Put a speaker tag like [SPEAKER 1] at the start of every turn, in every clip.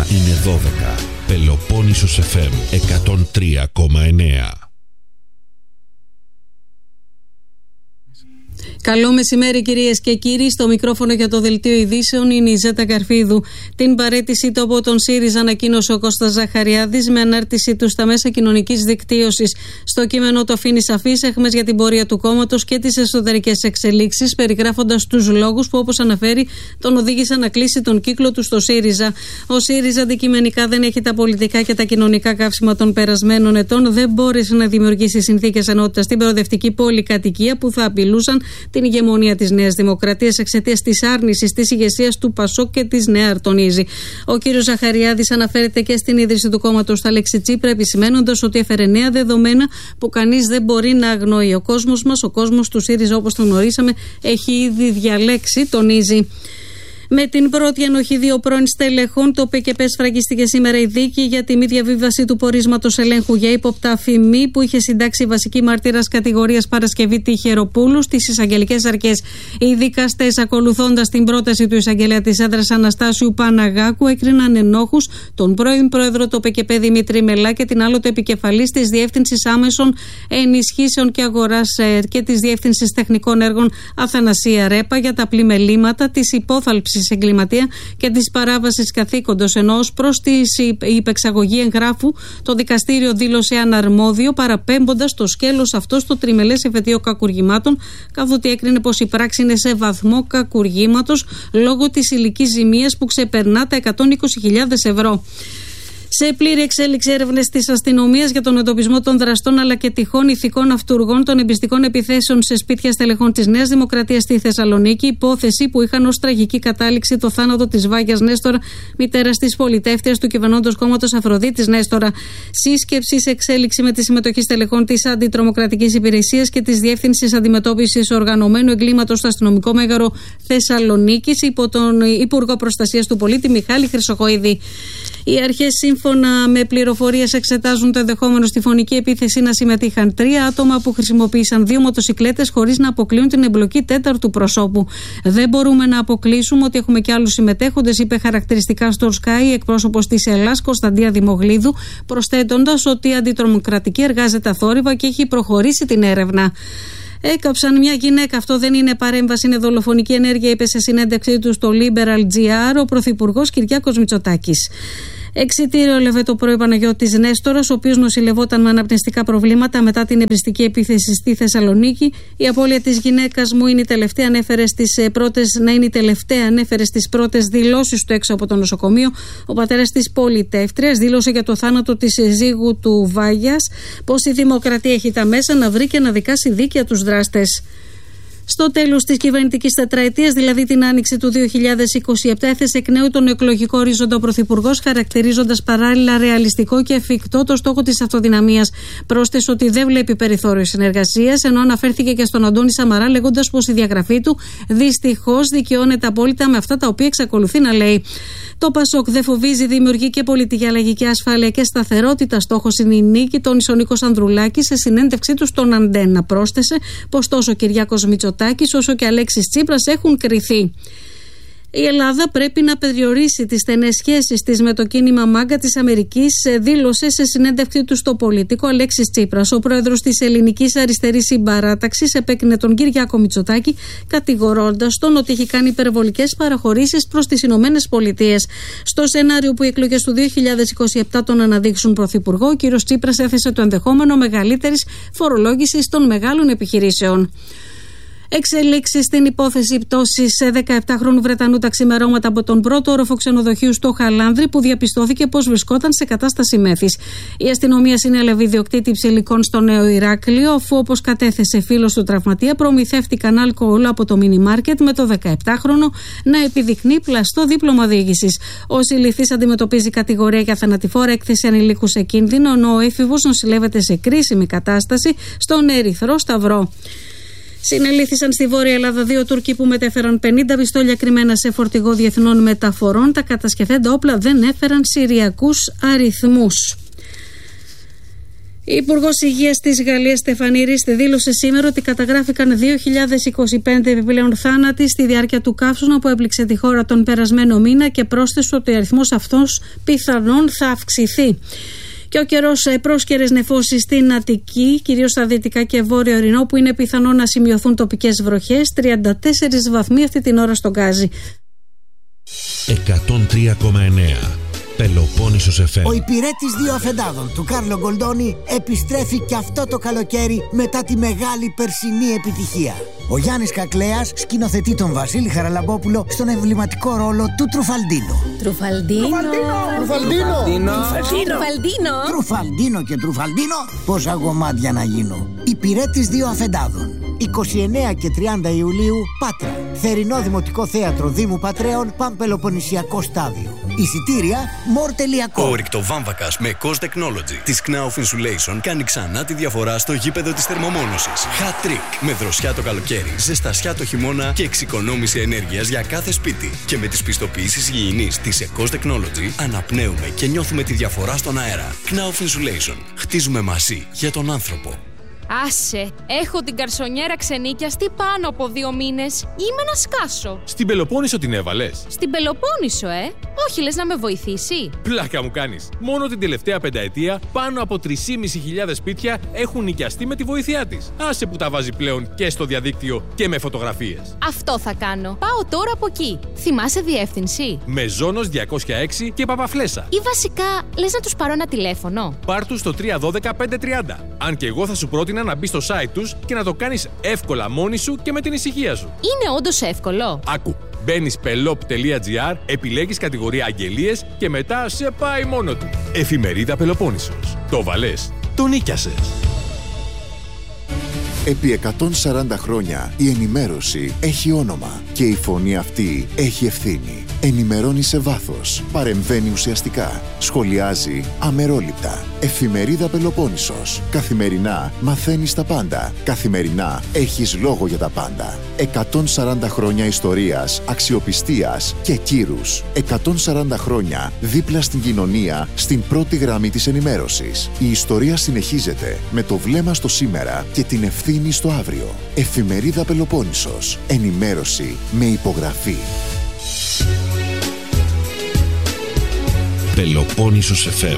[SPEAKER 1] είναι 12. Πελοπόννησος FM 103,9.
[SPEAKER 2] Καλό μεσημέρι κυρίες και κύριοι. Στο μικρόφωνο για το δελτίο ειδήσεων είναι η Ζέτα Καρφίδου. Την παραίτησή του από τον ΣΥΡΙΖΑ ανακοίνωσε ο Κώστας Ζαχαριάδης με ανάρτησή του στα μέσα κοινωνικής δικτύωσης. Στο κείμενο το αφήνει σαφείς έχμες για την πορεία του κόμματος και τις εσωτερικές εξελίξεις, περιγράφοντας τους λόγους που, όπως αναφέρει, τον οδήγησαν να κλείσει τον κύκλο του στο ΣΥΡΙΖΑ. Ο ΣΥΡΙΖΑ αντικειμενικά δεν έχει τα πολιτικά και τα κοινωνικά καύσιμα των περασμένων ετών, δεν μπόρεσε να δημιουργήσει συνθήκες ενότητας στην προοδευτική πολυκατοικία που θα απειλούσαν την ηγεμονία της Νέας Δημοκρατίας εξαιτίας της άρνησης της ηγεσίας του ΠΑΣΟΚ και της ΝΕΑΡ, τονίζει. Ο κύριος Ζαχαριάδης αναφέρεται και στην ίδρυση του κόμματος στα λέξη Τσίπρα, επισημαίνοντας ότι έφερε νέα δεδομένα που κανείς δεν μπορεί να αγνοεί. Ο κόσμος μας, ο κόσμος του ΣΥΡΙΖΑ όπως τον γνωρίσαμε, έχει ήδη διαλέξει, τονίζει. Με την πρώτη ανοχή δύο πρώην στελεχών, το ΠΚΠ σφραγίστηκε σήμερα η δίκη για τη μη διαβίβαση του πορίσματος ελέγχου για ύποπτα αφημί που είχε συντάξει βασική μάρτυρας κατηγορίας Παρασκευή Τυχεροπούλου στις εισαγγελικές αρχές. Οι δικαστές, ακολουθώντας την πρόταση του εισαγγελέα της έδρας Αναστάσιου Παναγάκου, έκριναν ενόχους τον πρώην πρόεδρο του ΠΚΠ Δημήτρη Μελά και την άλλοτε επικεφαλής της Διεύθυνσης Άμεσων Ενισχύσεων και Αγοράς και της Διεύθυνσης Τεχνικών Έργων Αθανασία Ρέπα για τα πλημελήματα της υπόθαλψης εγκληματία και της παράβασης καθήκοντος, ενώ ως προς τη υπεξαγωγή εγγράφου το δικαστήριο δήλωσε αναρμόδιο, παραπέμποντας το σκέλος αυτό στο τριμελές εφετείο κακουργημάτων, καθότι έκρινε πως η πράξη είναι σε βαθμό κακουργήματος λόγω της υλικής ζημίας που ξεπερνά τα 120.000 ευρώ. Σε πλήρη εξέλιξη έρευνες της αστυνομίας για τον εντοπισμό των δραστών αλλά και τυχόν ηθικών αυτούργων των εμπιστικών επιθέσεων σε σπίτια στελεχών της Νέας Δημοκρατίας στη Θεσσαλονίκη, υπόθεση που είχαν ως τραγική κατάληξη το θάνατο της Βάγιας Νέστορα, μητέρας της πολιτεύτριας του κυβερνώντος κόμματος Αφροδίτης Νέστορα. Σύσκεψη σε εξέλιξη με τη συμμετοχή στελεχών της Αντιτρομοκρατικής Υπηρεσίας και της Διεύθυνσης Αντιμετώπισης Οργανωμένου Εγκλήματος στο αστυνομικό μέγαρο Θεσσαλονίκης υπό τον Υπουργό Προστασίας του Πολίτη Μιχάλη Χρυσοχοίδη. Οι αρχές, σύμφωνα με πληροφορίες, εξετάζουν το ενδεχόμενο στη φωνική επίθεση να συμμετείχαν 3 άτομα που χρησιμοποίησαν 2 μοτοσικλέτες χωρίς να αποκλείουν την εμπλοκή τέταρτου προσώπου. Δεν μπορούμε να αποκλείσουμε ότι έχουμε και άλλους συμμετέχοντες, είπε χαρακτηριστικά στο Sky εκπρόσωπος της Ελλάς Κωνσταντία Δημογλίδου, προσθέτοντας ότι η αντιτρομοκρατική εργάζεται αθόρυβα και έχει προχωρήσει την έρευνα. Έκαψαν μια γυναίκα. Αυτό δεν είναι παρέμβαση, είναι δολοφονική ενέργεια, είπε σε συνέντευξή του στο Liberal GR ο Πρωθυπουργός Κυριάκος Μητσοτάκης. Εξιτήριο έλαβε το πρωί Παναγιώτης Νέστορας, ο οποίος νοσηλευόταν με αναπνευστικά προβλήματα μετά την εμπριστική επίθεση στη Θεσσαλονίκη. Η απώλεια της γυναίκας μου είναι η τελευταία, ανέφερε στις πρώτες δηλώσεις του έξω από το νοσοκομείο. Ο πατέρας της πολιτεύτριας δήλωσε για το θάνατο της συζύγου του Βάγιας πως η Δημοκρατία έχει τα μέσα να βρει και να δικάσει δίκαια τους δράστες. Στο τέλος της κυβερνητικής τετραετίας, δηλαδή την άνοιξη του 2027, έθεσε εκ νέου τον εκλογικό ορίζοντα ο Πρωθυπουργός, χαρακτηρίζοντας παράλληλα ρεαλιστικό και εφικτό το στόχο της αυτοδυναμίας. Πρόσθεσε ότι δεν βλέπει περιθώριο συνεργασίας, ενώ αναφέρθηκε και στον Αντώνη Σαμαρά, λέγοντας πως η διαγραφή του δυστυχώς δικαιώνεται απόλυτα με αυτά τα οποία εξακολουθεί να λέει. Το ΠΑΣΟΚ δεν φοβίζει, δημιουργεί και πολιτική αλλαγή και ασφάλεια και σταθερότητα. Στόχος είναι η νίκη, τόνισε ο Νίκος Ανδρουλάκης σε συνέντευξή του στον Αντένα. Πρόσθεσε πως τόσο ο Κυριάκος Μητσοτάκης όσο και Αλέξης Τσίπρας έχουν κριθεί. Η Ελλάδα πρέπει να περιορίσει τις στενές σχέσεις της με το κίνημα Μάγκα της Αμερικής, δήλωσε σε συνέντευξή του στο Πολίτικο Αλέξης Τσίπρας. Ο πρόεδρος της Ελληνικής Αριστερής Συμπαράταξης επέκρινε τον Κυριάκο Μητσοτάκη, κατηγορώντας τον ότι έχει κάνει υπερβολικές παραχωρήσεις προς τις Ηνωμένες Πολιτείες. Στο σενάριο που οι εκλογές του 2027 τον αναδείξουν πρωθυπουργό, ο κ. Τσίπρας έθεσε το ενδεχόμενο μεγαλύτερης φορολόγησης των μεγάλων επιχειρήσεων. Εξελίξεις στην υπόθεση πτώσης 17χρονου Βρετανού τα ξημερώματα από τον πρώτο όροφο ξενοδοχείου στο Χαλάνδρη, που διαπιστώθηκε πως βρισκόταν σε κατάσταση μέθης. Η αστυνομία συνέλαβε ιδιοκτήτη ψηλικών στο Νέο Ηράκλειο, αφού, όπως κατέθεσε φίλος του τραυματία, προμηθεύτηκαν αλκοόλ από το μίνι μάρκετ με το 17χρονο να επιδεικνύει πλαστό δίπλωμα οδήγησης. Ο συλληφθής αντιμετωπίζει κατηγορία για θανατηφόρα έκθεση ανηλίκου σε κίνδυνο, ενώ ο έφηβος νοσηλεύεται σε κρίσιμη κατάσταση στον Ερυθρό Σταυρό. Συνελήφθησαν στη Βόρεια Ελλάδα 2 Τούρκοι που μετέφεραν 50 πιστόλια κρυμμένα σε φορτηγό διεθνών μεταφορών. Τα κατασκευέντα όπλα δεν έφεραν συριακούς αριθμούς. Η Ελλάδα πρέπει να περιορίσει τις στενές σχέσεις της με το κίνημα Μάγκα της Αμερικής, δήλωσε ο πρωθυπουργός. Ο πρόεδρος της Ελληνικής Αριστερής Συμπαράταξης επέκρινε τον Κυριάκο Μητσοτάκη, κατηγορώντας τον ότι έχει κάνει υπερβολικές παραχωρήσεις προς τις Ηνωμένες Πολιτείες. Στο τέλος της κυβερνητικής τετραετίας, δηλαδή την άνοιξη του 2027, Η Υπουργός Υγείας της Γαλλίας Στεφανή Ρίστε δήλωσε σήμερα ότι καταγράφηκαν 2.025 επιπλέον θάνατοι στη διάρκεια του καύσωνα που έπληξε τη χώρα τον περασμένο μήνα και πρόσθεσε ότι ο αριθμός αυτός πιθανόν θα αυξηθεί. Και ο καιρός, πρόσκαιρες νεφώσεις στην Αττική, κυρίως στα δυτικά και βόρειο ορεινό, που είναι πιθανό να σημειωθούν τοπικές βροχές, 34 βαθμοί αυτή την ώρα στον Γκάζι.
[SPEAKER 1] 103,9 Πελοπόννησος FM.
[SPEAKER 3] Ο υπηρέτης δύο αφεντάδων του Κάρλο Γκολντόνι επιστρέφει και αυτό το καλοκαίρι μετά τη μεγάλη περσινή επιτυχία. Ο Γιάννης Κακλέας σκηνοθετεί τον Βασίλη Χαραλαμπόπουλο στον εμβληματικό ρόλο του Τρουφαλντίνο. Τρουφαλντίνο και Τρουφαλντίνο, πόσα γομάτια να γίνω. Υπηρέτης δύο αφεντάδων. 29 και 30 Ιουλίου, Πάτρα. Θερινό Δημοτικό Θέατρο Δήμου Πατρέων, Παμπελοποννησιακό Στάδιο. Εισιτήρια more.com.
[SPEAKER 4] Ο ρηκτοβάμβακας με Cost Technology της Knauf Insulation κάνει ξανά τη διαφορά στο γήπεδο της θερμομόνωσης. Hat trick. Με δροσιά το καλοκαίρι, ζεστασιά το χειμώνα και εξοικονόμηση ενέργειας για κάθε σπίτι. Και με τις πιστοποιήσεις υγιεινής της Cost Technology αναπνέουμε και νιώθουμε τη διαφορά στον αέρα. Knauf Insulation. Χτίζουμε μαζί για τον άνθρωπο.
[SPEAKER 5] Άσε, έχω την καρσονιέρα ξενίκιαστη πάνω από 2 μήνες. Είμαι να σκάσω.
[SPEAKER 6] Στην Πελοπόννησο την έβαλες?
[SPEAKER 5] Στην Πελοπόννησο, Όχι, λες να με βοηθήσει?
[SPEAKER 6] Πλάκα μου κάνεις. Μόνο την τελευταία πενταετία πάνω από 3.500 σπίτια έχουν νοικιαστεί με τη βοήθειά της. Άσε που τα βάζει πλέον και στο διαδίκτυο και με φωτογραφίες.
[SPEAKER 5] Αυτό θα κάνω. Πάω τώρα από εκεί. Θυμάσαι διεύθυνση?
[SPEAKER 6] Μεζόνος 206 και Παπαφλέσσα.
[SPEAKER 5] Ή βασικά, λες να τους πάρω ένα τηλέφωνο?
[SPEAKER 6] Πάρ' τους στο 312-530. Αν και εγώ θα σου πρότεινα να μπεις στο site τους και να το κάνεις εύκολα μόνη σου και με την ησυχία σου.
[SPEAKER 5] Είναι όντως εύκολο?
[SPEAKER 6] Άκου. Μπαίνεις pelop.gr, επιλέγεις κατηγορία αγγελίες και μετά σε πάει μόνο του. Εφημερίδα Πελοπόννησος. Το βαλές, το νίκιασες.
[SPEAKER 7] Επί 140 χρόνια η ενημέρωση έχει όνομα και η φωνή αυτή έχει ευθύνη. Ενημερώνει σε βάθος, παρεμβαίνει ουσιαστικά, σχολιάζει αμερόληπτα. Εφημερίδα Πελοπόννησος. Καθημερινά μαθαίνεις τα πάντα. Καθημερινά έχεις λόγο για τα πάντα. 140 χρόνια ιστορίας, αξιοπιστίας και κύρους. 140 χρόνια δίπλα στην κοινωνία, στην πρώτη γραμμή της ενημέρωσης. Η ιστορία συνεχίζεται με το βλέμμα στο σήμερα και την ευθύνη στο αύριο. Εφημερίδα Πελοπόννησος. Ενημέρωση με υπογραφή.
[SPEAKER 1] Πελοπόννησος FM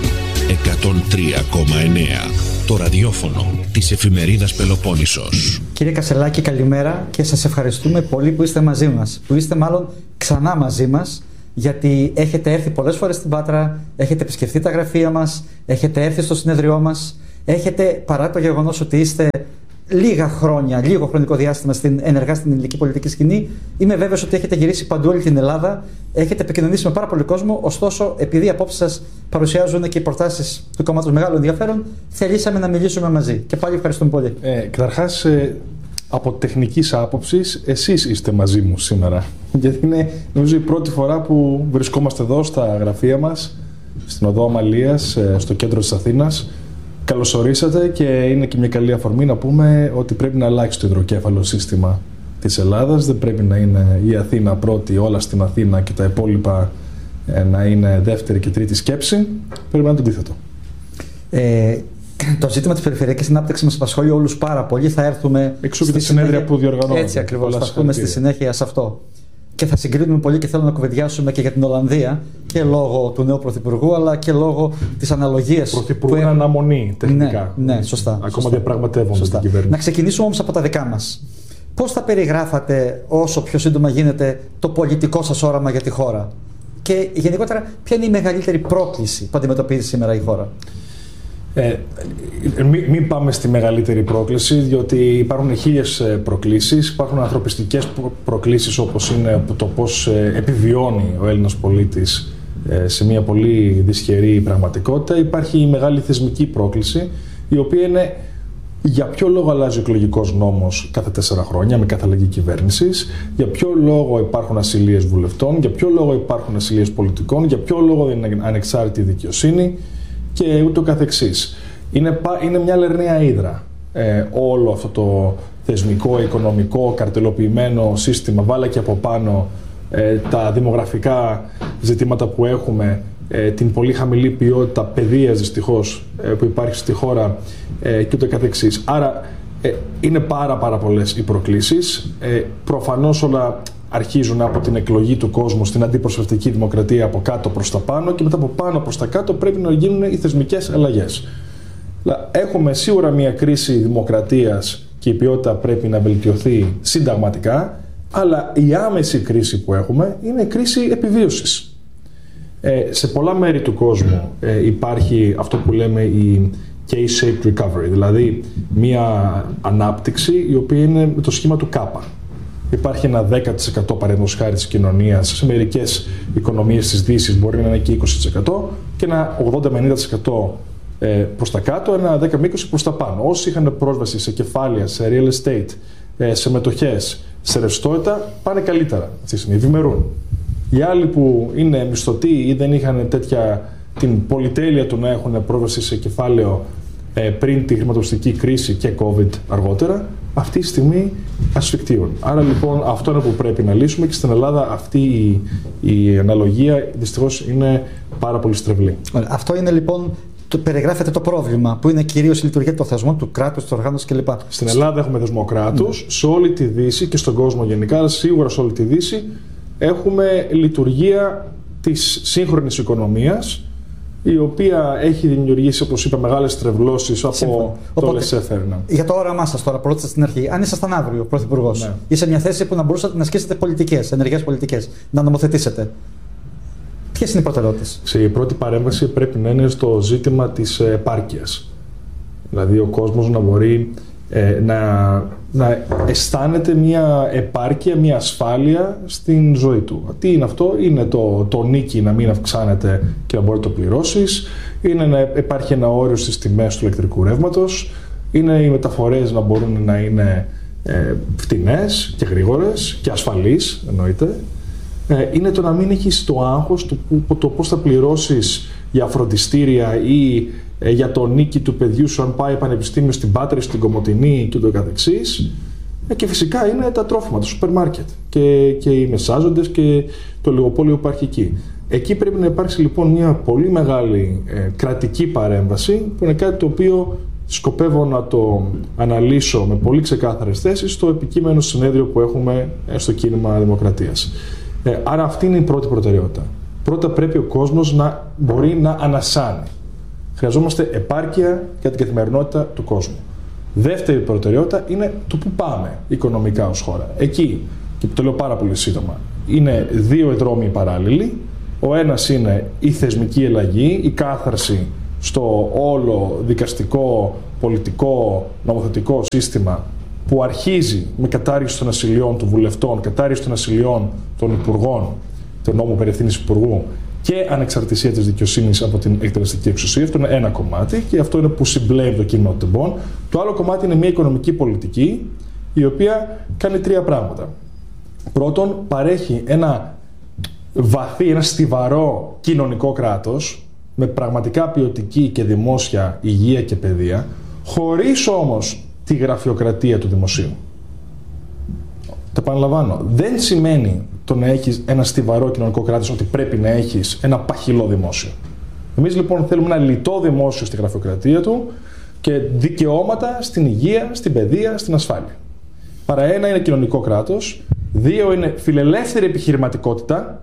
[SPEAKER 1] 103,9. Το ραδιόφωνο της εφημερίδας Πελοπόννησος.
[SPEAKER 8] Κύριε Κασελάκη, καλημέρα και σας ευχαριστούμε πολύ που είστε μαζί μας. Που είστε μάλλον ξανά μαζί μας, γιατί έχετε έρθει πολλές φορές στην Πάτρα, έχετε επισκεφτεί τα γραφεία μας, έχετε έρθει στο συνεδριό μας, έχετε, παρά το γεγονός ότι είστε λίγο χρονικό διάστημα ενεργά στην ελληνική πολιτική σκηνή, είμαι βέβαιος ότι έχετε γυρίσει παντού όλη την Ελλάδα, έχετε επικοινωνήσει με πάρα πολύ κόσμο. Ωστόσο, επειδή οι απόψεις σας παρουσιάζουν και οι προτάσεις του κόμματος μεγάλο ενδιαφέρον, θελήσαμε να μιλήσουμε μαζί. Και πάλι ευχαριστούμε πολύ.
[SPEAKER 9] Καταρχάς, από τεχνικής άποψης, εσείς είστε μαζί μου σήμερα. Γιατί είναι, νομίζω, η πρώτη φορά που βρισκόμαστε εδώ στα γραφεία μας, στην οδό Αμαλίας, στο κέντρο της Αθήνας. Καλώς ορίσατε και είναι και μια καλή αφορμή να πούμε ότι πρέπει να αλλάξει το υδροκέφαλο σύστημα της Ελλάδας. Δεν πρέπει να είναι η Αθήνα πρώτη, όλα στην Αθήνα και τα υπόλοιπα να είναι δεύτερη και τρίτη σκέψη. Πρέπει να είναι το αντίθετο.
[SPEAKER 8] Το ζήτημα της περιφερειακής ανάπτυξης μας απασχολεί όλους πάρα πολύ. Θα έρθουμε
[SPEAKER 9] εξού και τα συνέδρια που διοργανώνουμε.
[SPEAKER 8] Έτσι ακριβώς. Θα έρθουμε στη συνέχεια σε αυτό. Και θα συγκρίνουμε πολύ και θέλω να κουβεντιάσουμε και για την Ολλανδία και λόγω του νέου Πρωθυπουργού, αλλά και λόγω της αναλογίας.
[SPEAKER 9] Πρωθυπουργού είναι αναμονή τεχνικά.
[SPEAKER 8] Ναι, σωστά.
[SPEAKER 9] Ακόμα διαπραγματεύονται την κυβέρνηση.
[SPEAKER 8] Να ξεκινήσουμε όμως από τα δικά μας. Πώς θα περιγράφατε όσο πιο σύντομα γίνεται το πολιτικό σας όραμα για τη χώρα? Και γενικότερα, ποια είναι η μεγαλύτερη πρόκληση που αντιμετωπίζει σήμερα η χώρα?
[SPEAKER 9] Μην πάμε στη μεγαλύτερη πρόκληση, διότι υπάρχουν 1000 προκλήσεις. Υπάρχουν ανθρωπιστικές προκλήσεις, όπως είναι το πώς επιβιώνει ο Έλληνας πολίτης σε μια πολύ δυσχερή πραγματικότητα. Υπάρχει η μεγάλη θεσμική πρόκληση, η οποία είναι για ποιο λόγο αλλάζει ο εκλογικός νόμος κάθε 4 χρόνια με κάθε αλλαγή κυβέρνησης, για ποιο λόγο υπάρχουν ασυλίες βουλευτών, για ποιο λόγο υπάρχουν ασυλίες πολιτικών, για ποιο λόγο δεν είναι ανεξάρτητη δικαιοσύνη και ούτω καθεξής. Είναι μια λερναία ύδρα όλο αυτό το θεσμικό, οικονομικό, καρτελοποιημένο σύστημα, βάλε και από πάνω τα δημογραφικά ζητήματα που έχουμε, την πολύ χαμηλή ποιότητα παιδείας δυστυχώς που υπάρχει στη χώρα και ούτω καθεξής. Άρα είναι πάρα πολλές οι προκλήσεις. Προφανώς όλα αρχίζουν από την εκλογή του κόσμου στην αντιπροσωπευτική δημοκρατία από κάτω προς τα πάνω και μετά από πάνω προς τα κάτω πρέπει να γίνουν οι θεσμικές αλλαγές. Έχουμε σίγουρα μια κρίση δημοκρατίας και η ποιότητα πρέπει να βελτιωθεί συνταγματικά, αλλά η άμεση κρίση που έχουμε είναι η κρίση επιβίωσης. Σε πολλά μέρη του κόσμου υπάρχει αυτό που λέμε η K-shaped recovery, δηλαδή μια ανάπτυξη η οποία είναι με το σχήμα του κάπα. Υπάρχει ένα 10% παραδείγματος χάρη της κοινωνίας, σε μερικές οικονομίες της Δύσης μπορεί να είναι και 20% και ένα 80 με 90% προς τα κάτω, ένα 10 με 20% προς τα πάνω. Όσοι είχαν πρόσβαση σε κεφάλαια, σε real estate, σε μετοχές, σε ρευστότητα, πάνε καλύτερα. Ευημερούν. Οι άλλοι που είναι μισθωτοί ή δεν είχαν την πολυτέλεια του να έχουν πρόσβαση σε κεφάλαιο πριν τη χρηματοπιστική κρίση και COVID αργότερα, αυτή τη στιγμή ασφικτίουν. Άρα λοιπόν αυτό είναι που πρέπει να λύσουμε και στην Ελλάδα αυτή η αναλογία δυστυχώς είναι πάρα πολύ στρεβλή.
[SPEAKER 8] Αυτό είναι λοιπόν, περιγράφεται το πρόβλημα που είναι κυρίως η λειτουργία του θεσμού, του κράτους, της οργάνωσης κλπ.
[SPEAKER 9] Στην Ελλάδα έχουμε θεσμό κράτους, σε όλη τη Δύση και στον κόσμο γενικά, αλλά σίγουρα σε όλη τη Δύση έχουμε λειτουργία της σύγχρονης οικονομίας, η οποία έχει δημιουργήσει, όπως είπα, μεγάλες τρευλώσεις από το laissez-faire.
[SPEAKER 8] Για το όραμά σας τώρα, πρώτα στην αρχή, αν ήσασταν αύριο πρωθυπουργός ή σε μια θέση που να μπορούσατε να ασκήσετε πολιτικές, ενεργές πολιτικές, να νομοθετήσετε, ποιες είναι οι προτεραιότητες?
[SPEAKER 9] Η πρώτη παρέμβαση πρέπει να είναι στο ζήτημα της επάρκειας. Δηλαδή ο κόσμος να μπορεί να αισθάνεται μια επάρκεια, μια ασφάλεια στην ζωή του. Τι είναι αυτό? Είναι το νίκη να μην αυξάνεται και να μπορεί να το πληρώσεις, είναι να υπάρχει ένα όριο στις τιμές του ηλεκτρικού ρεύματος, είναι οι μεταφορές να μπορούν να είναι φτηνές και γρήγορες και ασφαλείς, εννοείται. Είναι το να μην έχεις το άγχος το πώς θα πληρώσεις για φροντιστήρια ή για το νίκη του παιδιού σου αν πάει πανεπιστήμιο στην Πάτρη, στην Κομοτηνή και ούτω καθεξής. Και φυσικά είναι τα τρόφιμα, το σούπερ μάρκετ και οι μεσάζοντες και το λιγοπόλιο που υπάρχει εκεί. Εκεί πρέπει να υπάρξει λοιπόν μια πολύ μεγάλη κρατική παρέμβαση που είναι κάτι το οποίο σκοπεύω να το αναλύσω με πολύ ξεκάθαρες θέσεις στο επικείμενο συνέδριο που έχουμε στο κίνημα Δημοκρατίας. Άρα αυτή είναι η πρώτη προτεραιότητα. Πρώτα πρέπει ο κόσμος να μπορεί να ανασάνει. Χρειαζόμαστε επάρκεια για την καθημερινότητα του κόσμου. Δεύτερη προτεραιότητα είναι το που πάμε οικονομικά ως χώρα. Εκεί, και το λέω πάρα πολύ σύντομα, είναι δύο δρόμοι παράλληλοι. Ο ένας είναι η θεσμική ελλαγή, η κάθαρση στο όλο δικαστικό, πολιτικό, νομοθετικό σύστημα που αρχίζει με κατάργηση των ασυλιών των βουλευτών, κατάργηση των ασυλιών των υπουργών, τον νόμο περί ευθύνης υπουργού και ανεξαρτησία της δικαιοσύνης από την εκτελεστική εξουσία. Αυτό είναι ένα κομμάτι και αυτό είναι που συμπλέει το κίνημα των τεμπών. Το άλλο κομμάτι είναι μια οικονομική πολιτική η οποία κάνει τρία πράγματα. Πρώτον, παρέχει ένα βαθύ, ένα στιβαρό κοινωνικό κράτος με πραγματικά ποιοτική και δημόσια υγεία και παιδεία, χωρίς όμως τη γραφειοκρατία του δημοσίου. Το επαναλαμβάνω, δεν σημαίνει το να έχεις ένα στιβαρό κοινωνικό κράτος ότι πρέπει να έχεις ένα παχυλό δημόσιο. Εμείς λοιπόν θέλουμε ένα λιτό δημόσιο στη γραφειοκρατία του και δικαιώματα στην υγεία, στην παιδεία, στην ασφάλεια. Παρά ένα είναι κοινωνικό κράτος, δύο είναι φιλελεύθερη επιχειρηματικότητα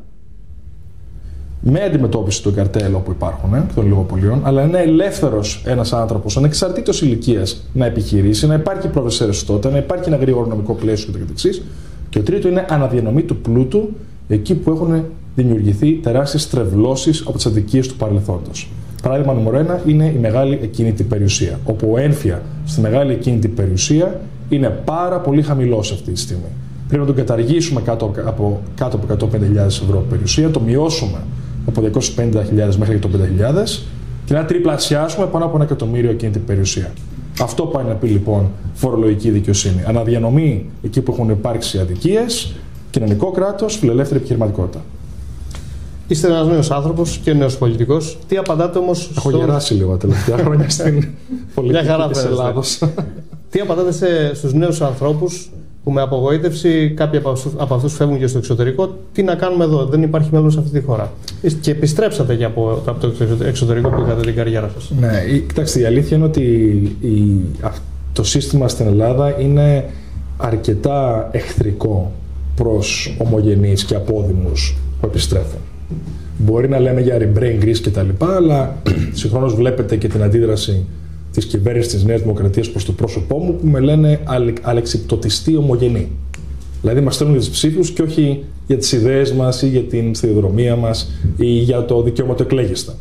[SPEAKER 9] με αντιμετώπιση των καρτέλ που υπάρχουν και των λιγοπολιών, αλλά είναι ελεύθερος ένας άνθρωπος ανεξαρτήτως ηλικίας να επιχειρήσει, να υπάρχει πρόσβαση σε ρευστότητα, να υπάρχει ένα γρήγορο νομικό πλαίσιο κ.ο.κ. Και ο τρίτο είναι αναδιανομή του πλούτου εκεί που έχουν δημιουργηθεί τεράστιες τρευλώσεις από τις αδικίες του παρελθόντος. Παράδειγμα νούμερο 1 είναι η μεγάλη εκκίνητη περιουσία, όπου ο έμφυα στη μεγάλη εκκίνητη περιουσία είναι πάρα πολύ χαμηλός αυτή τη στιγμή. Πρέπει να τον καταργήσουμε κάτω από 150.000 ευρώ περιουσία, το μειώσουμε από 250.000 μέχρι το 50.000 και να τριπλασιάσουμε πάνω από 1 εκατομμύριο εκκίνητη περιουσία. Αυτό πάει να πει λοιπόν φορολογική δικαιοσύνη. Αναδιανομή εκεί που έχουν υπάρξει αδικίες, κοινωνικό κράτος, φιλελεύθερη επιχειρηματικότητα.
[SPEAKER 10] Είστε ένας νέος άνθρωπος και νέος πολιτικός. Τι απαντάτε όμως?
[SPEAKER 9] Έχω γεράσει λίγο τα τελευταία χρόνια στην πολιτική της Ελλάδος.
[SPEAKER 10] Τι απαντάτε στους νέους ανθρώπους που με απογοήτευση κάποιοι από αυτούς φεύγουν και στο εξωτερικό. Τι να κάνουμε εδώ, δεν υπάρχει μέλλον σε αυτή τη χώρα. Και επιστρέψατε και από το εξωτερικό που είχατε την καριέρα σας.
[SPEAKER 9] Ναι, κοιτάξτε, η αλήθεια είναι ότι το σύστημα στην Ελλάδα είναι αρκετά εχθρικό προς ομογενείς και απόδημους που επιστρέφουν. Μπορεί να λέμε για brain grease κτλ., αλλά συγχρόνως βλέπετε και την αντίδραση της κυβέρνησης της Νέας Δημοκρατίας προς το πρόσωπό μου, που με λένε αλεξιπτωτιστή ομογενή. Δηλαδή μας στέλνουν για τις ψήφους και όχι για τις ιδέες μας ή για την σταδιοδρομία μας ή για το δικαίωμα του εκλέγεστα.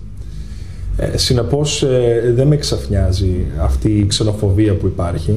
[SPEAKER 9] Συνεπώς δεν με εξαφνιάζει αυτή η ξενοφοβία που υπάρχει,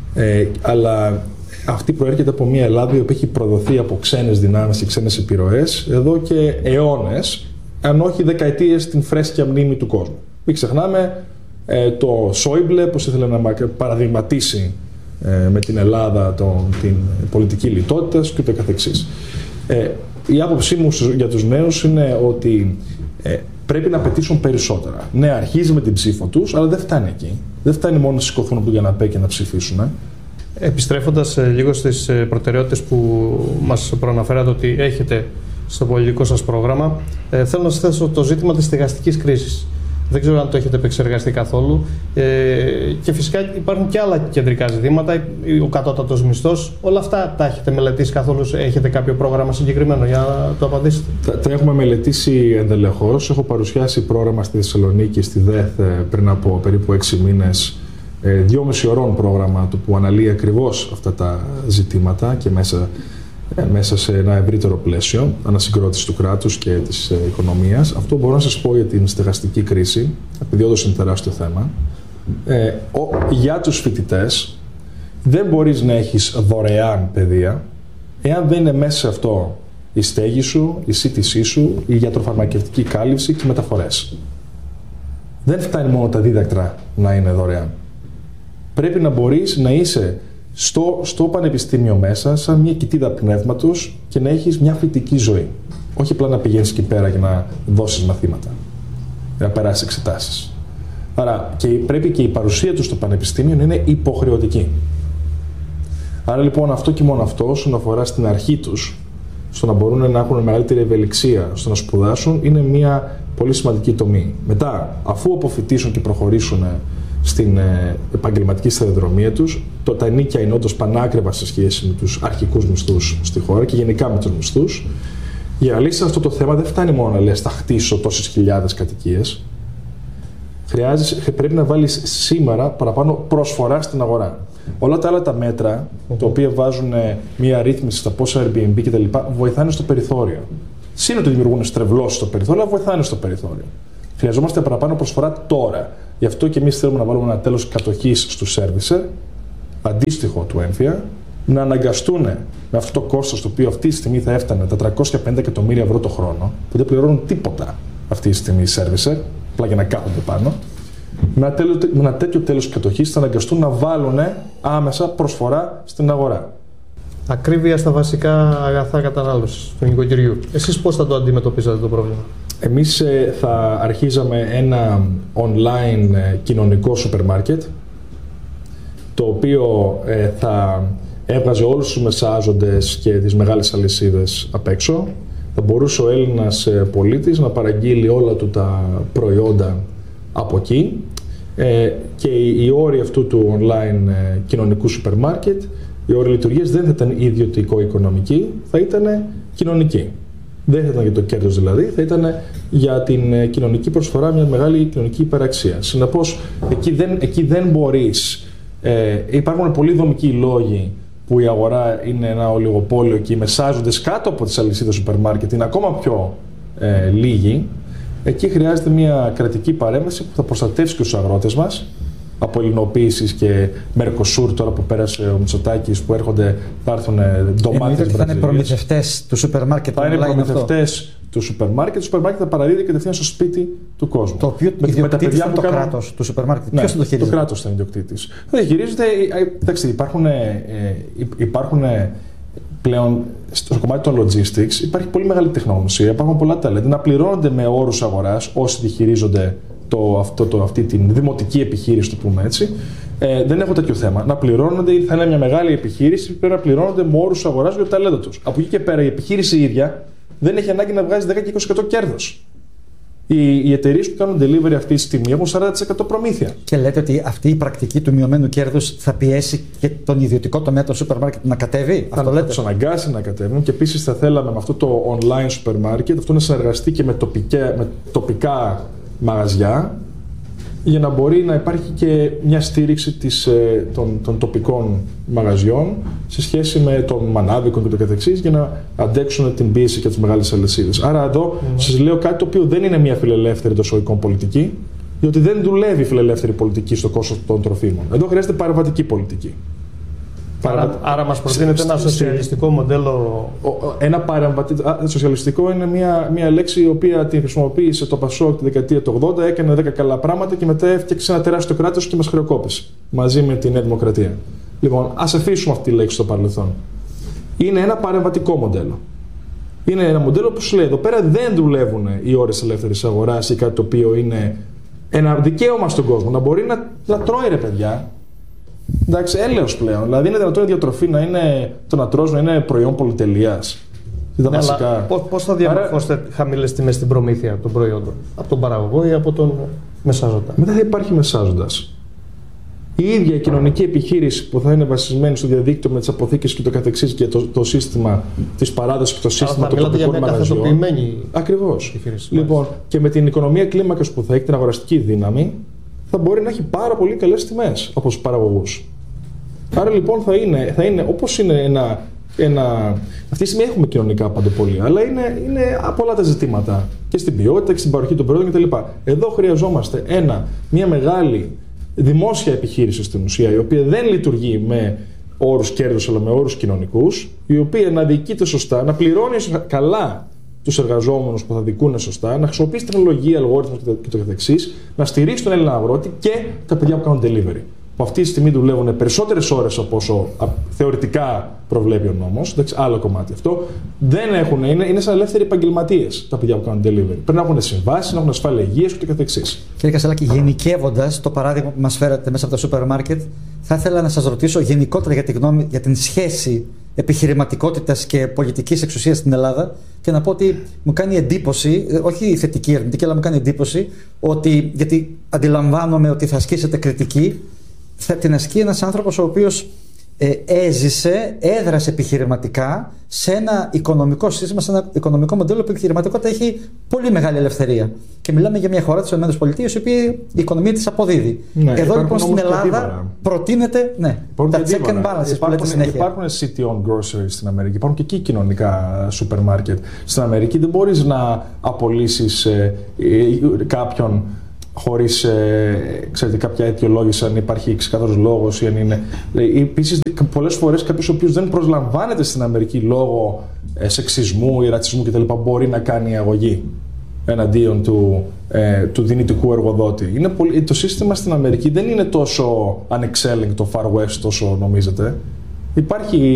[SPEAKER 9] αλλά αυτή προέρχεται από μια Ελλάδα η οποία έχει προδοθεί από ξένες δυνάμεις και ξένες επιρροές εδώ και αιώνες, αν όχι δεκαετίες, την φρέσκια μνήμη του κόσμου. Μην ξεχνάμε το Σόιμπλε, πως ήθελε να παραδειγματίσει με την Ελλάδα την πολιτική λιτότητας και ούτω καθεξής. Η άποψή μου για τους νέους είναι ότι πρέπει να απαιτήσουν περισσότερα. Ναι, αρχίζει με την ψήφο τους, αλλά δεν φτάνει εκεί. Δεν φτάνει μόνο να σηκωθούν από τον καναπέ και να ψηφίσουν.
[SPEAKER 10] Επιστρέφοντας λίγο στις προτεραιότητες που μας προαναφέρατε ότι έχετε στο πολιτικό σας πρόγραμμα, θέλω να σας θέσω το ζήτημα της στεγαστικής κρίσης. Δεν ξέρω αν το έχετε επεξεργαστεί καθόλου. Και φυσικά υπάρχουν και άλλα κεντρικά ζητήματα, ο κατώτατος μισθός. Όλα αυτά τα έχετε μελετήσει καθόλου? Έχετε κάποιο πρόγραμμα συγκεκριμένο για να το απαντήσετε?
[SPEAKER 9] Τα έχουμε μελετήσει εντελεχώς. Έχω παρουσιάσει πρόγραμμα στη Θεσσαλονίκη, στη ΔΕΘ, πριν από περίπου 6 μήνες. 2,5 ώρων πρόγραμμα που αναλύει ακριβώς αυτά τα ζητήματα και μέσα σε ένα ευρύτερο πλαίσιο ανασυγκρότηση του κράτους και της οικονομίας. Αυτό μπορώ να σας πω για την στεγαστική κρίση, επειδή όντως είναι τεράστιο θέμα. Για τους φοιτητές δεν μπορείς να έχεις δωρεάν παιδεία εάν δεν είναι μέσα σε αυτό η στέγη σου, η σύντησή σου, η γιατροφαρμακευτική κάλυψη και οι μεταφορές. Δεν φτάνει μόνο τα δίδακτρα να είναι δωρεάν. Πρέπει να μπορείς να είσαι στο πανεπιστήμιο μέσα, σαν μια κοιτίδα πνεύματος και να έχεις μια φοιτική ζωή. Όχι απλά να πηγαίνεις εκεί πέρα για να δώσεις μαθήματα, για να περάσεις εξετάσεις. Άρα πρέπει και η παρουσία τους στο πανεπιστήμιο να είναι υποχρεωτική. Άρα λοιπόν αυτό και μόνο αυτό, όσον αφορά στην αρχή τους, στο να μπορούν να έχουν μεγαλύτερη ευελιξία στο να σπουδάσουν, είναι μια πολύ σημαντική τομή. Μετά, αφού αποφοιτήσουν και προχωρήσουν στην επαγγελματική σταδιοδρομία τους, τα ενίκια είναι όντως πανάκριβα σε σχέση με τους αρχικούς μισθούς στη χώρα και γενικά με τους μισθούς. Για να λύσεις αυτό το θέμα δεν φτάνει μόνο να λες θα χτίσω τόσες χιλιάδες κατοικίες. Πρέπει να βάλεις σήμερα παραπάνω προσφορά στην αγορά. Όλα τα άλλα τα μέτρα, τα οποία βάζουν μια ρύθμιση στα πόσα Airbnb κτλ., βοηθάνε στο περιθώριο. Συν ότι δημιουργούν στρεβλώσεις στο περιθώριο, αλλά βοηθάνε στο περιθώριο. Χρειαζόμαστε παραπάνω προσφορά τώρα. Γι' αυτό και εμείς θέλουμε να βάλουμε ένα τέλος κατοχής στους servicer, αντίστοιχο του έμφυα, να αναγκαστούν με αυτό το κόστος το οποίο αυτή τη στιγμή θα έφτανε τα 350 εκατομμύρια ευρώ το χρόνο, που δεν πληρώνουν τίποτα αυτή τη στιγμή οι servicer, απλά για να κάθονται πάνω, με ένα τέτοιο τέλος κατοχής θα αναγκαστούν να βάλουν άμεσα προσφορά στην αγορά.
[SPEAKER 10] Ακρίβεια στα βασικά αγαθά κατανάλωσης του νοικοκυριού. Εσείς πώς θα το αντιμετωπίζατε το πρόβλημα?
[SPEAKER 9] Εμείς θα αρχίζαμε ένα online κοινωνικό σούπερ μάρκετ, το οποίο θα έβγαζε όλους τους μεσάζοντες και τις μεγάλες αλυσίδες απ' έξω. Θα μπορούσε ο Έλληνας πολίτης να παραγγείλει όλα του τα προϊόντα από εκεί και οι όροι αυτού του online κοινωνικού σούπερ μάρκετ, οι όροι λειτουργίας δεν θα ήταν ιδιωτικο-οικονομική, θα ήταν κοινωνική. Δεν θα ήταν για το κέρδος δηλαδή, θα ήταν για την κοινωνική προσφορά μια μεγάλη κοινωνική υπεραξία. Συνεπώς, εκεί δεν μπορείς. Υπάρχουν πολλοί δομικοί λόγοι που η αγορά είναι ένα ολιγοπόλιο και οι μεσάζοντες κάτω από τις αλυσίδες σούπερ μάρκετ είναι ακόμα πιο λίγοι. Εκεί χρειάζεται μια κρατική παρέμβαση που θα προστατεύσει και τους αγρότες μας από ελληνοποίησης και Μερκοσούρ, τώρα που πέρασε ο Μητσοτάκης, που έρχονται, θα έρθουν ντομάτες.
[SPEAKER 8] Θα είναι προμηθευτές του σούπερ μάρκετ.
[SPEAKER 9] Θα είναι προμηθευτές του σούπερ μάρκετ. Το σούπερ μάρκετ θα παραδίδει κατευθείαν στο σπίτι του κόσμου.
[SPEAKER 8] Το οποίο ιδιοκτήτης είναι το κράτος του σούπερ μάρκετ. Ποιος θα το χειρίζεται?
[SPEAKER 9] Το κράτος θα είναι ιδιοκτήτης. Θα διαχειρίζεται. Εντάξει, υπάρχουν πλέον στο κομμάτι των logistics, υπάρχει πολύ μεγάλη τεχνογνωσία, υπάρχουν πολλά ταλέντα να πληρώνονται με όρους αγοράς όσοι διαχειρίζονται αυτή την δημοτική επιχείρηση, το πούμε έτσι, δεν έχω τέτοιο θέμα. Να πληρώνονται, θα είναι μια μεγάλη επιχείρηση, πρέπει να πληρώνονται με όρους αγοράς για το ταλέντο τους. Από εκεί και πέρα η επιχείρηση η ίδια δεν έχει ανάγκη να βγάζει 10 και 20% κέρδος. Οι εταιρείες που κάνουν delivery αυτή τη στιγμή έχουν 40% προμήθεια.
[SPEAKER 8] Και λέτε ότι αυτή η πρακτική του μειωμένου κέρδους θα πιέσει και τον ιδιωτικό τομέα των σούπερ μάρκετ να κατέβει.
[SPEAKER 9] Θα τους αναγκάσει να κατέβουν, και επίσης θα θέλαμε με αυτό το online σούπερ μάρκετ αυτό να συνεργαστεί και με τοπικά μαγαζιά, για να μπορεί να υπάρχει και μια στήριξη των τοπικών μαγαζιών σε σχέση με των μανάβικων και το καθεξής, για να αντέξουν την πίεση και τις μεγάλες αλυσίδες. Άρα εδώ σας λέω κάτι το οποίο δεν είναι μια φιλελεύθερη εντός πολιτική, διότι δεν δουλεύει η φιλελεύθερη πολιτική στο κόστος των τροφίμων. Εδώ χρειάζεται παρεμβατική πολιτική.
[SPEAKER 10] Άρα μας προτείνεται ένα σοσιαλιστικό μοντέλο.
[SPEAKER 9] Σοσιαλιστικό είναι μια λέξη η οποία τη χρησιμοποίησε το Πασόκ τη δεκαετία του 80, έκανε 10 καλά πράγματα και μετά έφτιαξε ένα τεράστιο κράτος και μας χρεοκόπησε μαζί με τη Νέα Δημοκρατία. Λοιπόν, ας αφήσουμε αυτή τη λέξη στο παρελθόν. Είναι ένα παρεμβατικό μοντέλο. Είναι ένα μοντέλο που σου λέει εδώ πέρα δεν δουλεύουν οι ώρες ελεύθερης αγοράς ή κάτι το οποίο είναι ένα δικαίωμα στον κόσμο να μπορεί να τρώει, ρε παιδιά. Εντάξει, έλεος πλέον. Δηλαδή, είναι δυνατόν η διατροφή να είναι, το να τρως να είναι προϊόν πολυτελείας.
[SPEAKER 10] Ναι, πώς θα διαμορφώσετε χαμηλές τιμές στην προμήθεια των προϊόντων, από τον παραγωγό ή από τον μεσάζοντα?
[SPEAKER 9] Δεν θα υπάρχει μεσάζοντας. Η ίδια η κοινωνική επιχείρηση που θα είναι βασισμένη στο διαδίκτυο με τις αποθήκες και το καθεξής και το σύστημα της παράδοσης και το σύστημα των τοπικών μαγαζιών. Ακριβώς. Λοιπόν, και με την οικονομία κλίμακας που θα έχει την αγοραστική δύναμη, θα μπορεί να έχει πάρα πολύ καλές τιμές από τους παραγωγούς. Άρα λοιπόν θα είναι όπως είναι αυτή τη στιγμή έχουμε κοινωνικά παντοπολία, αλλά είναι πολλά τα ζητήματα και στην ποιότητα και στην παροχή των προϊόντων κτλ. Εδώ χρειαζόμαστε μια μεγάλη δημόσια επιχείρηση στην ουσία, η οποία δεν λειτουργεί με όρους κέρδους αλλά με όρους κοινωνικούς, η οποία να διοικείται σωστά, να πληρώνει καλά τους εργαζόμενους που θα δικούν σωστά, να χρησιμοποιήσει τεχνολογία, αλγόριθμους και το καθεξής, να στηρίξει τον Έλληνα αγρότη και τα παιδιά που κάνουν delivery. Που αυτή τη στιγμή δουλεύουν περισσότερες ώρες από όσο θεωρητικά προβλέπει ο νόμος. Άλλο κομμάτι αυτό. Είναι σαν ελεύθεροι επαγγελματίες τα παιδιά που κάνουν delivery. Πρέπει να έχουν συμβάσεις, να έχουν ασφάλεια υγείας και το καθεξής.
[SPEAKER 8] Κύριε Κασσαλάκη, γενικεύοντας το παράδειγμα που μας φέρατε μέσα από τα σούπερ μάρκετ, θα ήθελα να σας ρωτήσω γενικότερα για τη γνώμη για την σχέση επιχειρηματικότητας και πολιτικής εξουσίας στην Ελλάδα και να πω ότι μου κάνει εντύπωση, όχι θετική αρνητική, αλλά μου κάνει εντύπωση ότι, γιατί αντιλαμβάνομαι ότι θα ασκήσετε κριτική, θα την ασκεί ένας άνθρωπος ο οποίος έδρασε επιχειρηματικά σε ένα οικονομικό σύστημα, σε ένα οικονομικό μοντέλο που η επιχειρηματικότητα έχει πολύ μεγάλη ελευθερία. Και μιλάμε για μια χώρα της ΗΠΑ, η οποία η οικονομία της αποδίδει.
[SPEAKER 9] Ναι,
[SPEAKER 8] εδώ λοιπόν στην Ελλάδα προτείνεται τα check and balances που λέτε συνέχεια.
[SPEAKER 9] Υπάρχουν city-owned groceries στην Αμερική, υπάρχουν και εκεί κοινωνικά σούπερ μάρκετ. Στην Αμερική δεν μπορείς να απολύσεις κάποιον χωρίς κάποια αιτιολόγηση, αν υπάρχει ξεκάθαρος λόγος ή αν είναι. Επίσης, πολλές φορές κάποιος ο οποίος δεν προσλαμβάνεται στην Αμερική λόγω σεξισμού ή ρατσισμού κτλ. Μπορεί να κάνει αγωγή εναντίον του δυνητικού εργοδότη. Το σύστημα στην Αμερική δεν είναι τόσο unexcelling το Far West όσο νομίζετε. Υπάρχει